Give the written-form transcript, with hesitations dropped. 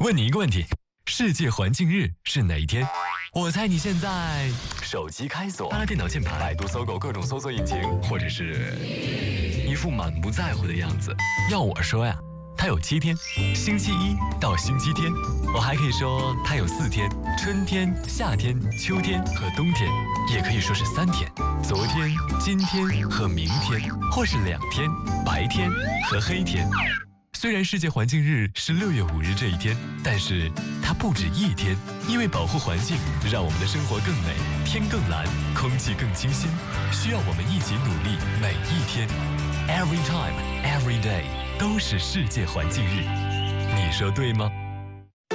问你一个问题：世界环境日是哪一天？我猜你现在手机开锁，扒拉电脑键盘，百度、搜狗各种搜索引擎，或者是一副满不在乎的样子。要我说呀，它有7天，星期一到星期天。我还可以说它有4天，春天、夏天、秋天和冬天，也可以说是3天，昨天、今天和明天，或是2天，白天和黑天。虽然世界环境日是6月5日这一天，但是它不止1天，因为保护环境，让我们的生活更美，天更蓝，空气更清新，需要我们一起努力，每一天 ，every time, every day 都是世界环境日，你说对吗？